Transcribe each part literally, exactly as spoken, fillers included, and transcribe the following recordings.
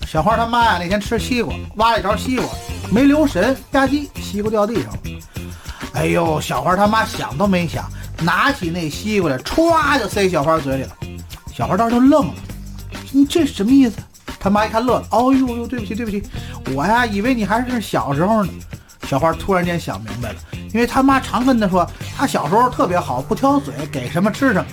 小花他妈呀，那天吃西瓜，挖了一勺西瓜，没留神，吧唧，西瓜掉地上了。哎呦，小花他妈想都没想，拿起那西瓜来，歘就塞小花嘴里了。小花当时就愣了，你这什么意思？他妈一看乐了，哦呦呦，对不起对不起，我呀以为你还是小时候呢。小花突然间想明白了，因为他妈常跟他说，他小时候特别好，不挑嘴，给什么吃什么。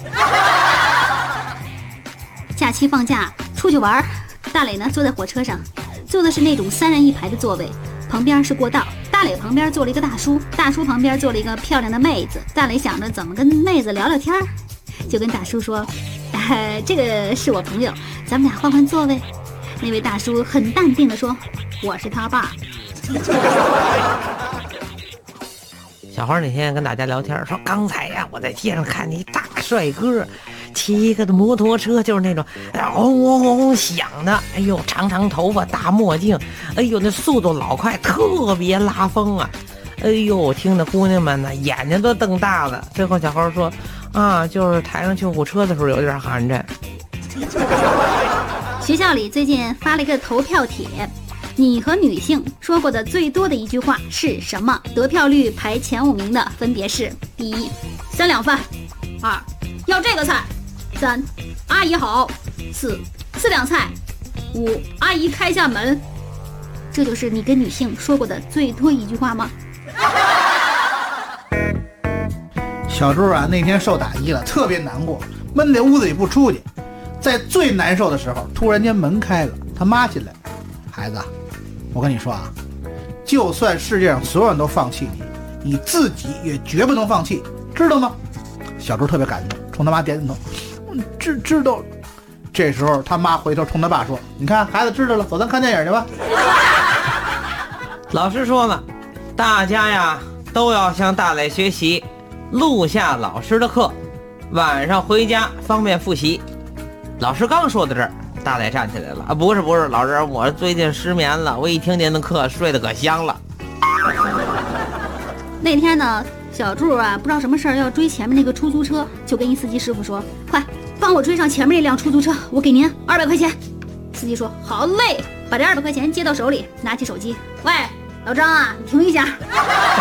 假期放假出去玩，大磊呢坐在火车上，坐的是那种三人一排的座位，旁边是过道。大磊旁边坐了一个大叔，大叔旁边坐了一个漂亮的妹子。大磊想着怎么跟妹子聊聊天，就跟大叔说，呃，这个是我朋友，咱们俩换换座位。那位大叔很淡定地说，我是他爸。 小花那天跟大家聊天说，刚才呀我在街上看见一大帅哥，骑一个的摩托车，就是那种嗡嗡嗡嗡响的，哎呦，长长头发，大墨镜，哎呦，那速度老快，特别拉风啊！哎呦，听的姑娘们呢眼睛都瞪大了。最后小花说，啊，就是抬上救护车的时候有点寒碜。 学校里最近发了一个投票帖，你和女性说过的最多的一句话是什么？得票率排前五名的分别是：第一，三两饭；二，要这个菜；三，阿姨好；四，四两菜；五，阿姨开下门。这就是你跟女性说过的最多一句话吗？ 小猪啊，那天受打击了，特别难过，闷在屋子里不出去。在最难受的时候，突然间门开了，他妈进来，孩子，我跟你说啊，就算世界上所有人都放弃你，你自己也绝不能放弃，知道吗？小猪特别感动，冲他妈点点头，知知道了。这时候他妈回头冲他爸说，你看孩子知道了，走咱看电影去吧。 老师说了，大家呀都要向大磊学习，录下老师的课，晚上回家方便复习。老师刚说到这儿，大磊站起来了啊，不是不是，老师，我最近失眠了，我一听您的课睡得可香了。 那天呢，小柱啊不知道什么事儿要追前面那个出租车，就跟一司机师傅说，快帮我追上前面那辆出租车，我给您二百块钱。司机说好嘞，把这二百块钱接到手里，拿起手机，喂，老张啊，你停一下。